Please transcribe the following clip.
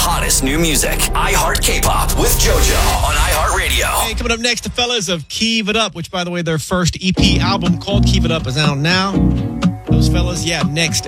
hottest new music. iHeart K-Pop with JoJo on iHeartRadio. Hey, coming up next, the fellas of Keeve It Up, which, by the way, their first EP album called Keeve It Up is out now. Those fellas, next